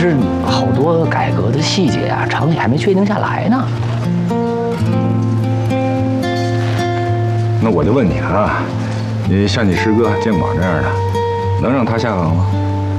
是好多改革的细节啊，厂里还没确定下来呢。 那我就问你啊，你像你师哥建广这样的，能让他下岗吗？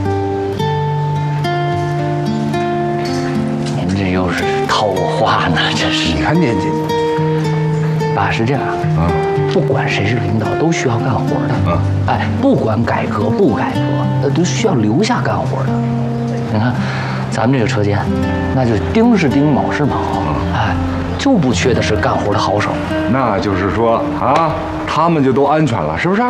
您这又是套我话呢，这是。 你看年纪， 爸是这样啊，不管谁是领导，都需要干活的。哎，不管改革不改革，都需要留下干活的。你看，咱们这个车间，那就丁是丁，卯是卯，哎，就不缺的是干活的好手。 那就是说啊，他们就都安全了，是不是？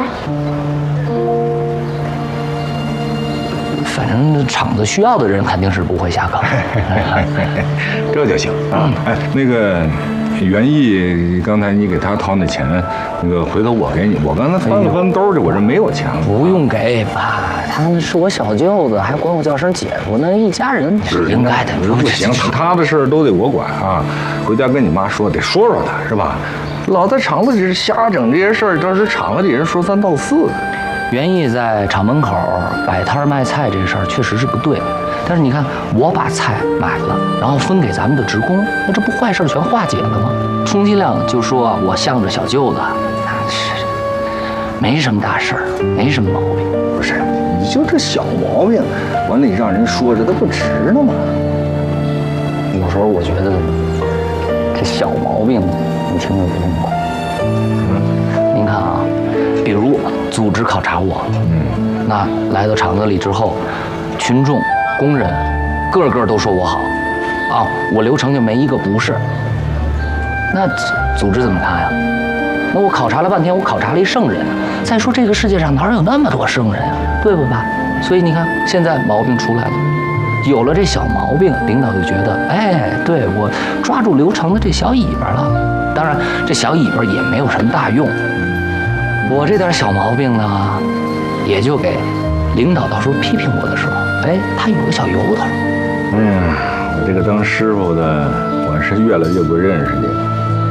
反正厂子需要的人肯定是不会下岗。 这就行啊。哎，那个袁毅，刚才你给他掏那钱，那个回头我给你。我刚才翻了翻兜里，我这没有钱了。 不用给爸，他是我小舅子，还管我叫声姐夫呢，一家人是应该的。 不行，他的事儿都得我管啊。回家跟你妈说，得说说他，是吧？老在厂子里瞎整这些事儿，到时厂子里人说三道四的。 袁毅在厂门口摆摊卖菜这事儿确实是不对，但是你看，我把菜买了，然后分给咱们的职工，那这不坏事全化解了吗？充其量就说我向着小舅子，那是没什么大事儿，没什么毛病。 不是，你就这小毛病，完了你让人说着，他不值呢吗？ 有时候我觉得这小毛病，你听着不痛快。您看啊，比如组织考察我，那来到厂子里之后，群众、工人，个个都说我好，啊，我流程就没一个不是。那组织怎么看呀？那我考察了半天，我考察了一圣人。再说这个世界上哪有那么多圣人啊，对不吧？所以你看，现在毛病出来了，有了这小毛病，领导就觉得，哎，对我抓住刘成的这小尾巴了。当然，这小尾巴也没有什么大用。我这点小毛病呢，也就给领导到时候批评我的时候，哎，他有个小由头。 我这个当师傅的，我是越来越不认识你了。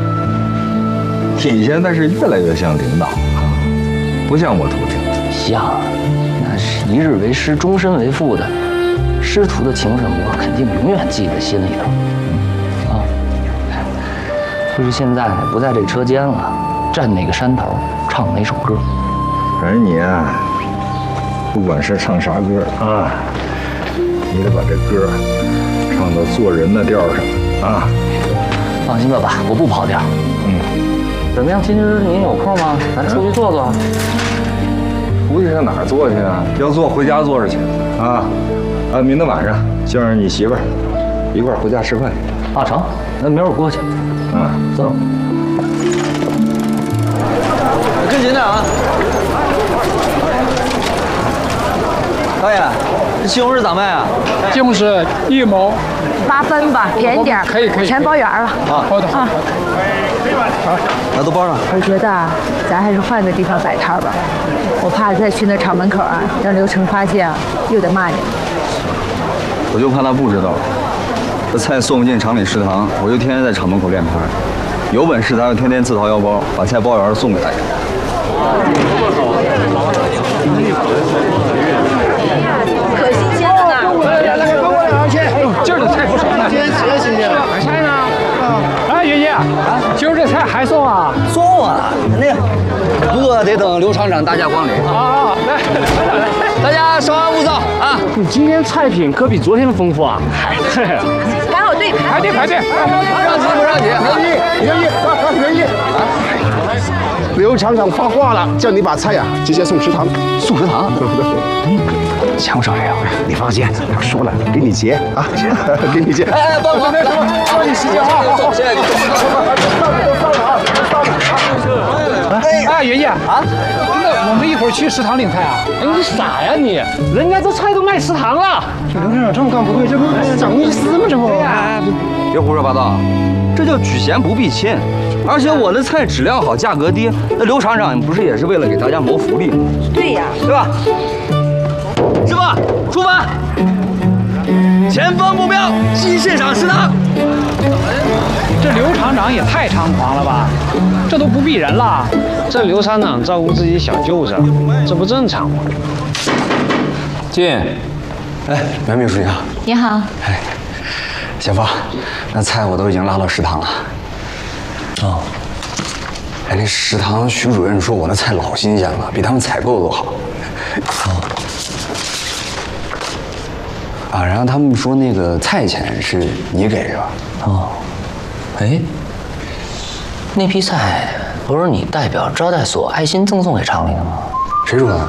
你现在是越来越像领导啊，不像我徒弟。 像，那是一日为师，终身为父的，师徒的情分，我肯定永远记在心里头。啊，就是现在不在这车间了，站哪个山头唱哪首歌。 反正你啊，不管是唱啥歌啊，你得把这歌唱到做人的调上啊。 放心吧，爸，我不跑调。怎么样？今儿您有空吗？咱出去坐坐。 出去上哪儿坐去啊？要坐回家坐着去啊！明天晚上叫上你媳妇儿一块儿回家吃饭。 啊，成，那明儿我过去。走。 跟紧点啊！导演，这西红柿咋卖啊？ 西红柿1毛 8分吧，便宜点。 可以， 全包圆了。 好的。 来，都包上。 我觉得啊，咱还是换个地方摆摊吧，我怕再去那厂门口啊，让刘成发现，又得骂你。 我就怕他不知道，这菜送不进厂里食堂，我就天天在厂门口练摊。有本事咱就天天自掏腰包，把菜包圆送给大家。 可新鲜了呢！ 来，跟我2去。今儿的菜不少呢。今天谁新鲜？买菜呢？哎，爷爷，今儿这菜还送啊？ 送啊，肯定。不过得等刘厂长大驾光临。 来， 大家稍安勿躁啊！ 你今天菜品可比昨天丰富啊！ 赶好队， 排队。 不让急。 袁毅，刘厂长发话了，叫你把菜呀直接送食堂。 送食堂？ 抢手呀！你放心，他说了，给你结啊，给你结。 哎，帮忙，你时间好，谢谢你。 哎，爷爷啊，那我们一会儿去食堂领菜啊？哎，你傻呀你？人家这菜都卖食堂了。 这刘厂长这么干不对，这不长意思吗？这不。 别胡说八道，这叫举贤不避亲。而且我的菜质量好，价格低，那刘厂长不是也是为了给大家谋福利吗？ 对呀， 对吧？师傅，出发！前方目标西市场食堂。 这刘厂长也太猖狂了吧？这都不避人了。 这刘厂长照顾自己小舅子，这不正常吗？ 进， 哎，袁秘书你好。 你好。 哎，小芳，那菜我都已经拉到食堂了。 哦。 哎，那食堂徐主任说我的菜老新鲜了，比他们采购都好。 哦。 啊，然后他们说那个菜钱是你给是吧？ 哦。哎，那批菜不是你代表招待所爱心赠送给厂里的吗？ 谁说的？啊？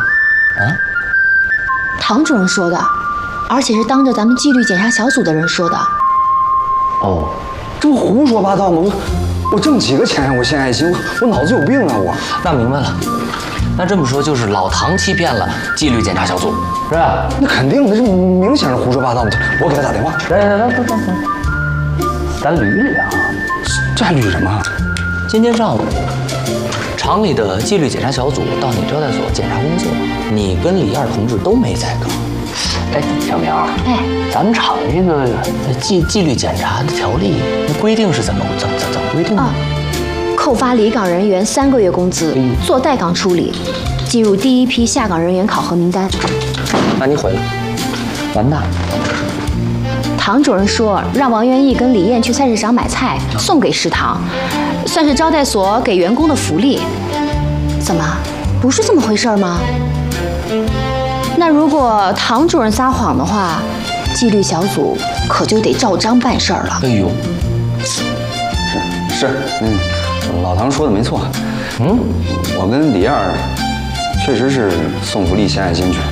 唐主任说的，而且是当着咱们纪律检查小组的人说的。 哦，这不胡说八道吗？我挣几个钱呀？我献爱心，我脑子有病啊！我那明白了，那这么说就是老唐欺骗了纪律检查小组，是吧？ 那肯定的，这明显是胡说八道嘛！我给他打电话。 来，咱捋捋啊。 这还捋什么？ 今天上午，厂里的纪律检查小组到你招待所检查工作，你跟李燕同志都没在岗。哎，小苗， 哎， 咱们厂这个纪律检查的条例规定是怎么规定的？ 扣发离岗人员3个月工资，做待岗处理，计入第一批下岗人员考核名单。 那你毁了，完蛋！ 唐主任说让王元义跟李艳去菜市场买菜送给食堂，算是招待所给员工的福利。怎么，不是这么回事吗？那如果唐主任撒谎的话，纪律小组可就得照章办事儿了。 哎呦， 是，老唐说的没错。我跟李燕确实是送福利献爱心去。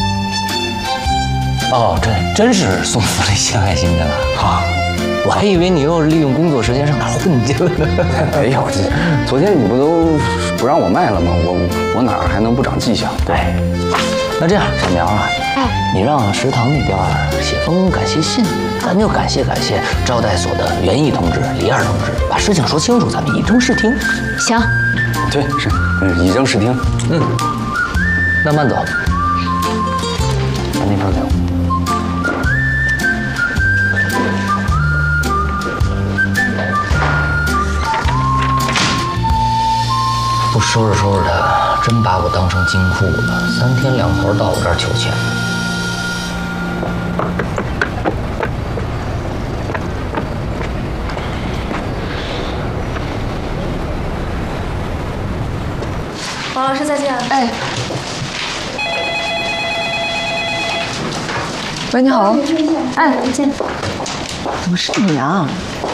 哦，真是送福利献爱心去了啊！我还以为你又利用工作时间上哪混去了呢。 没有，昨天你不都不让我卖了吗？我哪还能不长记性？ 对，那这样，小苗啊，你让食堂那边写封感谢信，咱就感谢招待所的袁毅同志、李燕同志，把事情说清楚，咱们以正视听。 行。 对，是，以正视听。 那慢走，把那份给我。不收拾收拾他，真把我当成金库了。3天2头到我这儿求钱。 王老师再见。 哎，喂，你好。 哎，再见。 怎么是你啊？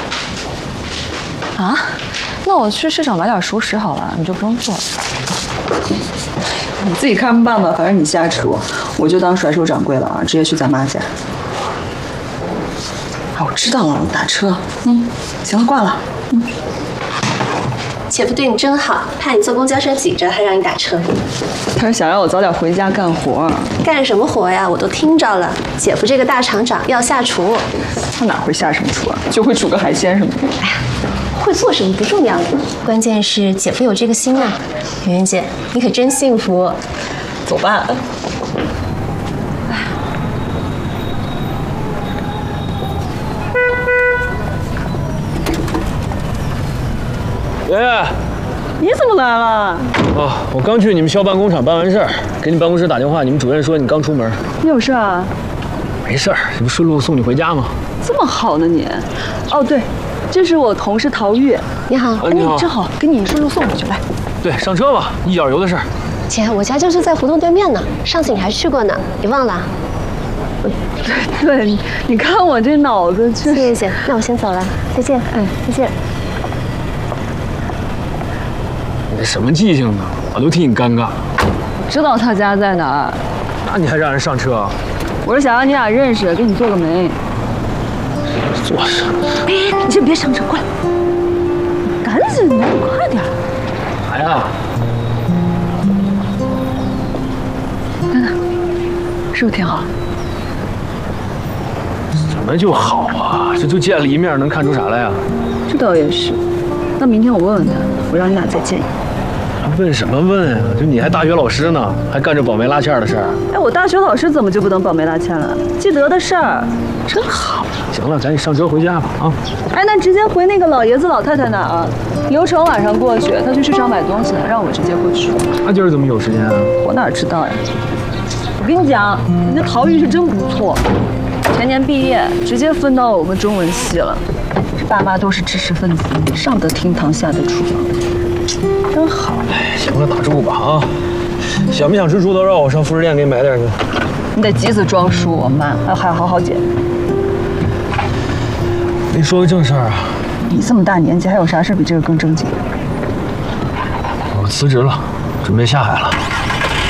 啊？那我去市场买点熟食好了，你就不用做了。 你自己看办吧，反正你下厨，我就当甩手掌柜了啊，直接去咱妈家。啊，我知道了，我打车。行了，挂了。 姐夫对你真好，怕你坐公交车挤着，还让你打车。 他是想让我早点回家干活。 干什么活呀？我都听着了。姐夫这个大厂长要下厨。 他哪会下什么厨啊？就会煮个海鲜什么的。 哎呀，会做什么不重要，关键是姐夫有这个心啊。圆圆姐，你可真幸福。 走吧。 圆圆， 你怎么来了？ 哦，我刚去你们校办工厂办完事儿，给你办公室打电话，你们主任说你刚出门。 你有事啊？ 没事儿，这不顺路送你回家吗？ 这么好呢你？哦对，这是我同事陶玉。 你好。 你好。 正好给你叔叔送回去，来。 对，上车吧，一脚油的事儿。 姐，我家就是在胡同对面呢，上次你还去过呢，你忘了？ 对，你看我这脑子确实。 谢谢姐，那我先走了，再见。再见。 你这什么记性啊？我都替你尴尬。 知道他家在哪儿。 那你还让人上车啊？ 我是想让你俩认识，给你做个媒。 做什么？ 哎，你先别上车，快！赶紧的，快点！ 来呀！ 看看，是不是挺好？ 怎么就好啊？这就见了一面，能看出啥来呀？ 这倒也是。那明天我问问他，我让你俩再见一面。 问什么问啊？就你还大学老师呢，还干这保媒拉纤的事儿？ 哎，我大学老师怎么就不能保媒拉纤了？记得的事儿，真好。 行了，赶紧上车回家吧啊！ 哎，那直接回那个老爷子老太太那儿啊。流程晚上过去，他去市场买东西呢，让我直接过去。 他今儿怎么有时间啊？ 我哪知道呀？我跟跟你讲，你的陶艺是真不错，前年毕业直接分到我们中文系了。爸妈都是知识分子，上得厅堂，下得厨房，真好。 行了，打住吧啊！想不想吃猪头肉？我上副食店给你买点去。 你得急死装书，妈，还好好解。 你说个正事儿啊！ 你这么大年纪，还有啥事比这个更正经？ 我辞职了，准备下海了。